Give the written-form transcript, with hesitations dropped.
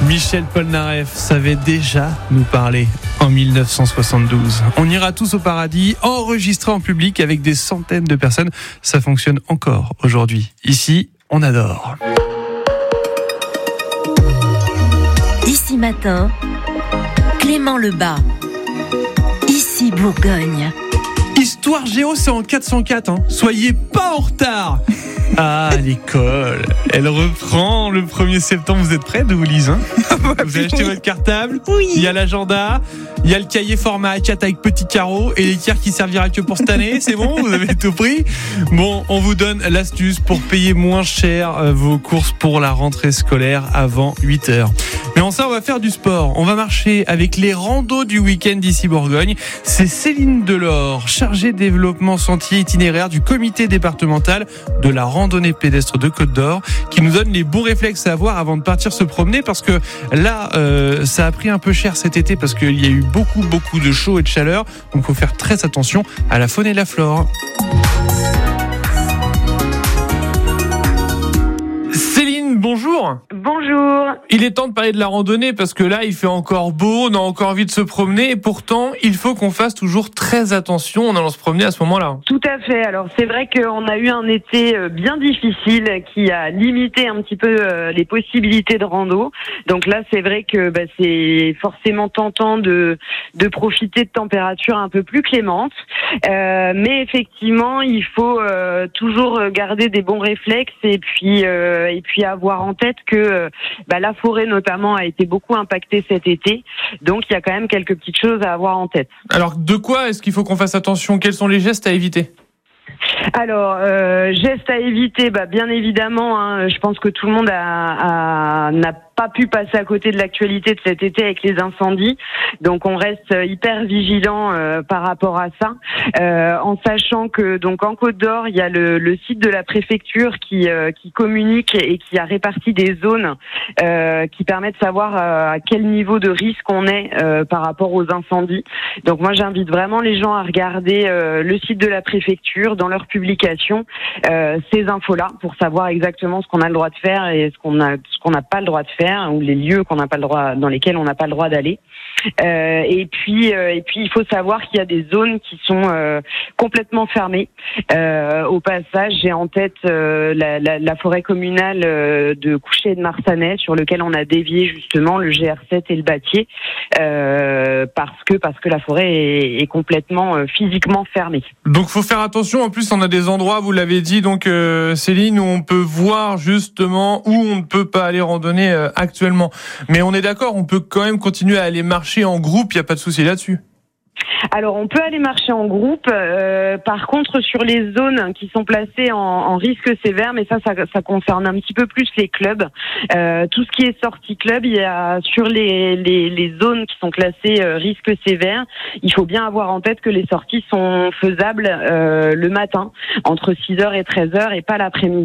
Michel Polnareff savait déjà nous parler en 1972. On ira tous au paradis, enregistré en public avec des centaines de personnes. Ça fonctionne encore aujourd'hui. Ici, on adore. Ici Matin, Clément Lebas. Ici Bourgogne. Histoire Géo, c'est en 404. Soyez pas en retard. Ah, l'école, elle reprend le 1er septembre. Vous êtes prêts, Lise, Vous avez acheté votre cartable. Oui. Il y a l'agenda, il y a le cahier format A4 avec petit carreau et l'équerre qui servira que pour cette année. C'est bon, vous avez tout pris. Bon, on vous donne l'astuce pour payer moins cher vos courses pour la rentrée scolaire avant 8h. Mais en ça, on va faire du sport. On va marcher avec les randos du week-end d'ici Bourgogne. C'est Céline Delors, chargée de développement sentier itinéraire du comité départemental de la randonnée pédestre de Côte d'Or, qui nous donne les bons réflexes à avoir avant de partir se promener, parce que là, ça a pris un peu cher cet été parce qu'il y a eu beaucoup de chaud et de chaleur. Donc, il faut faire très attention à la faune et la flore. Céline, bonjour. Bonjour. Il est temps de parler de la randonnée parce que là, il fait encore beau, on a encore envie de se promener et pourtant, il faut qu'on fasse toujours très attention en allant se promener à ce moment-là. Tout à fait. Alors, c'est vrai qu'on a eu un été bien difficile qui a limité un petit peu les possibilités de rando. Donc là, c'est vrai que c'est forcément tentant de profiter de températures un peu plus clémentes. Mais effectivement, il faut toujours garder des bons réflexes et puis avoir en tête que la forêt notamment a été beaucoup impactée cet été, donc il y a quand même quelques petites choses à avoir en tête. Alors de quoi est-ce qu'il faut qu'on fasse attention ? Quels sont les gestes à éviter ? Alors, gestes à éviter, bien évidemment, je pense que tout le monde n'a pas pu passer à côté de l'actualité de cet été avec les incendies. Donc on reste hyper vigilant par rapport à ça, en sachant que donc en Côte d'Or, il y a le site de la préfecture qui communique et qui a réparti des zones qui permettent de savoir à quel niveau de risque on est par rapport aux incendies. Donc moi j'invite vraiment les gens à regarder le site de la préfecture dans leur publication, ces infos-là pour savoir exactement ce qu'on a le droit de faire et ce qu'on n'a pas le droit de faire, ou les lieux qu'on n'a pas le droit, dans lesquels on n'a pas le droit d'aller. Et puis il faut savoir qu'il y a des zones qui sont complètement fermées. Au passage, j'ai en tête la forêt communale de Couchet et de Marsanais, sur lequel on a dévié justement le GR7 et le Bâtier, parce que la forêt est complètement physiquement fermée. Donc faut faire attention. En plus, on a des endroits, vous l'avez dit, donc Céline, où on peut voir justement où on ne peut pas aller randonner actuellement. Mais on est d'accord, on peut quand même continuer à aller marcher en groupe, il n'y a pas de souci là-dessus. Alors, on peut aller marcher en groupe. Par contre, sur les zones qui sont placées en risque sévère, mais ça concerne un petit peu plus les clubs. Tout ce qui est sortie club, il y a sur les zones qui sont classées risque sévère, il faut bien avoir en tête que les sorties sont faisables le matin, entre 6h et 13h, et pas l'après-midi.